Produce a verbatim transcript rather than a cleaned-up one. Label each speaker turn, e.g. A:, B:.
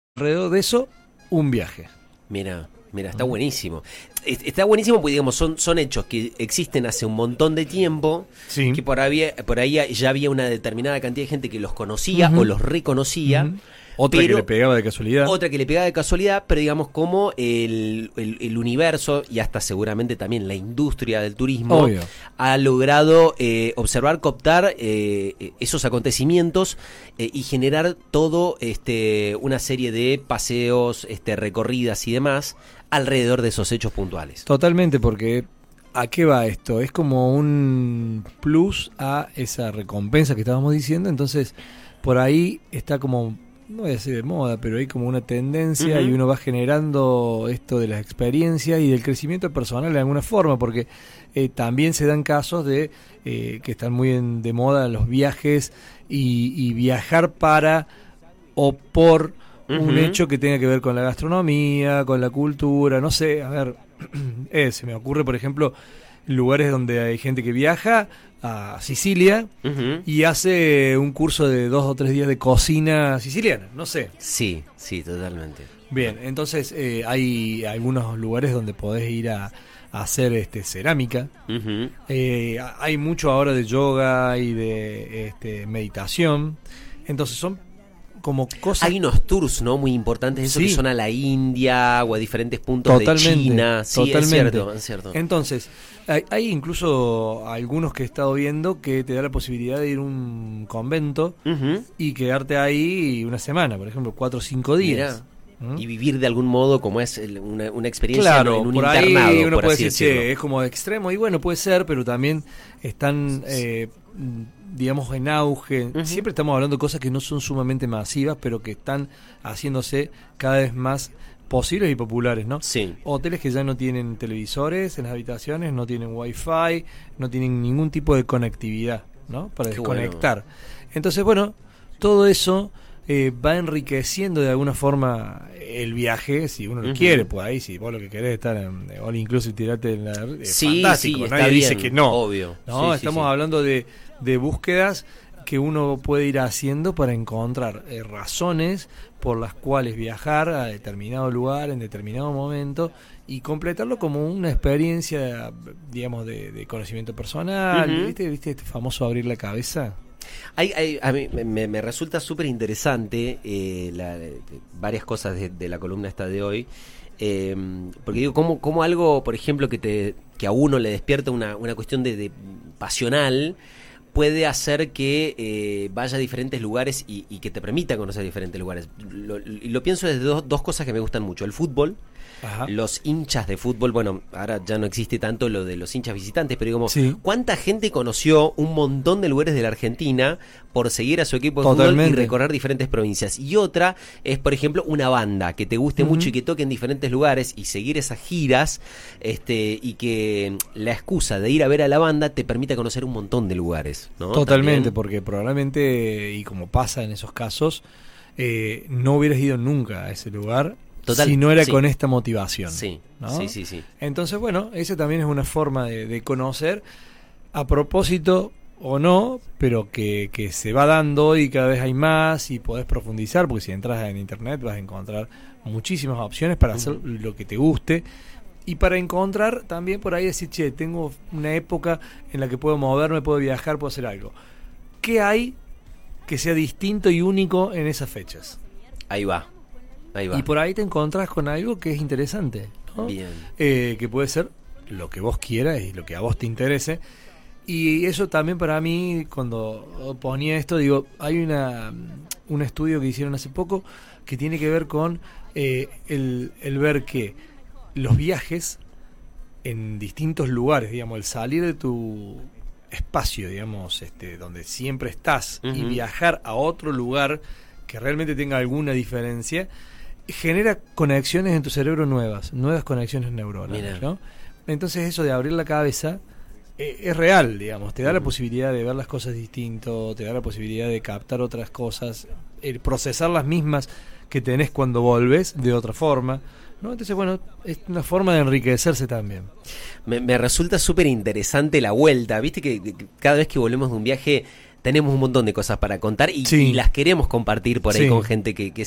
A: Alrededor de eso, un viaje.
B: Mira, mira, está buenísimo. Está buenísimo porque, digamos, son, son hechos que existen hace un montón de tiempo,
A: Sí.
B: que por ahí, por ahí ya había una determinada cantidad de gente que los conocía
A: Uh-huh.
B: o los reconocía.
A: Uh-huh. Otra
B: pero,
A: que le pegaba de casualidad.
B: Otra que le pegaba de casualidad, pero digamos como el, el, el universo y hasta seguramente también la industria del turismo
A: Obvio.
B: ha logrado eh, observar, cooptar eh, esos acontecimientos eh, y generar todo este una serie de paseos, este recorridas y demás alrededor de esos hechos puntuales.
A: Totalmente, porque ¿a qué va esto? Es como un plus a esa recompensa que estábamos diciendo, entonces por ahí está como, no voy a decir de moda, pero hay como una tendencia. Uh-huh. Y uno va generando esto de las experiencias y del crecimiento personal de alguna forma, porque eh, también se dan casos de eh, que están muy en, de moda los viajes y, y viajar para o por uh-huh. un hecho que tenga que ver con la gastronomía, con la cultura, no sé, a ver, eh, se me ocurre, por ejemplo, lugares donde hay gente que viaja a Sicilia uh-huh. y hace un curso de dos o tres días de cocina siciliana, no sé.
B: Sí, sí, totalmente.
A: Bien, entonces eh, hay algunos lugares donde podés ir a, a hacer este cerámica. Uh-huh. Eh, hay mucho ahora de yoga y de este, meditación. Entonces son como cosas.
B: Hay unos tours, ¿no? Muy importantes, eso sí. Que son a la India o a diferentes puntos
A: totalmente,
B: de China. Sí,
A: totalmente.
B: Es cierto, es cierto.
A: Entonces, hay, hay incluso algunos que he estado viendo que te da la posibilidad de ir a un convento uh-huh. y quedarte ahí una semana, por ejemplo, cuatro o cinco días.
B: ¿Mm? Y vivir de algún modo como es una, una experiencia
A: claro,
B: en un
A: por
B: internado,
A: ahí uno
B: por
A: puede
B: así
A: decir,
B: decirlo.
A: che, es como extremo, y bueno, puede ser, pero también están, eh, digamos, en auge. Uh-huh. Siempre estamos hablando de cosas que no son sumamente masivas, pero que están haciéndose cada vez más posibles y populares, ¿no?
B: Sí.
A: Hoteles que ya no tienen televisores en las habitaciones, no tienen wifi, no tienen ningún tipo de conectividad, ¿no? Para Qué desconectar. Bueno. Entonces, bueno, todo eso eh, va enriqueciendo de alguna forma el viaje, si uno lo uh-huh. quiere, pues ahí, si vos lo que querés es estar en All Inclusive, tirarte en la... Es
B: sí,
A: fantástico,
B: sí,
A: nadie
B: bien,
A: dice que no.
B: Obvio.
A: No,
B: sí,
A: estamos
B: sí, sí.
A: hablando de, de búsquedas que uno puede ir haciendo para encontrar eh, razones por las cuales viajar a determinado lugar en determinado momento y completarlo como una experiencia, digamos, de, de conocimiento personal. Uh-huh. ¿Viste, ¿Viste este famoso abrir la cabeza?
B: Hay, hay, a mí me, me resulta súper interesante eh, la, varias cosas de, de la columna esta de hoy. Eh, porque digo, como, como algo, por ejemplo, que te que a uno le despierta una, una cuestión de, de pasional puede hacer que eh, vaya a diferentes lugares y, y que te permita conocer diferentes lugares. Lo, lo pienso desde dos, dos cosas que me gustan mucho. El fútbol, Ajá. los hinchas de fútbol, bueno, ahora ya no existe tanto lo de los hinchas visitantes, pero digamos, sí. ¿cuánta gente conoció un montón de lugares de la Argentina por seguir a su equipo de Totalmente. Fútbol y recorrer diferentes provincias? Y otra es, por ejemplo, una banda que te guste uh-huh. mucho y que toque en diferentes lugares y seguir esas giras este y que la excusa de ir a ver a la banda te permita conocer un montón de lugares, ¿no?
A: Totalmente,
B: También.
A: Porque probablemente, y como pasa en esos casos, eh, no hubieras ido nunca a ese lugar Total, si no era sí. con esta motivación.
B: Sí,
A: ¿no?
B: sí, sí, sí.
A: Entonces, bueno, esa también es una forma de, de conocer a propósito o no, pero que, que se va dando y cada vez hay más y podés profundizar, porque si entras en internet vas a encontrar muchísimas opciones para hacer uh-huh. lo que te guste y para encontrar también por ahí decir, che, tengo una época en la que puedo moverme, puedo viajar, puedo hacer algo. ¿Qué hay que sea distinto y único en esas fechas?
B: Ahí va. Ahí va.
A: Y por ahí te encontrás con algo que es interesante, ¿no?
B: Bien.
A: Eh, que puede ser lo que vos quieras y lo que a vos te interese. Y eso también para mí, cuando ponía esto, digo, hay una un estudio que hicieron hace poco que tiene que ver con eh, el, el ver que los viajes en distintos lugares, digamos, el salir de tu espacio, digamos, este, donde siempre estás uh-huh. y viajar a otro lugar que realmente tenga alguna diferencia, genera conexiones en tu cerebro nuevas, nuevas conexiones neuronales, ¿no? Entonces eso de abrir la cabeza eh, es real, digamos, te da uh-huh. la posibilidad de ver las cosas distinto, te da la posibilidad de captar otras cosas, el procesar las mismas que tenés cuando volves de otra forma, ¿no? Entonces, bueno, es una forma de enriquecerse también.
B: Me, me resulta súper interesante la vuelta, viste que, que cada vez que volvemos de un viaje tenemos un montón de cosas para contar y,
A: sí.
B: y las queremos compartir por ahí sí. con gente que, que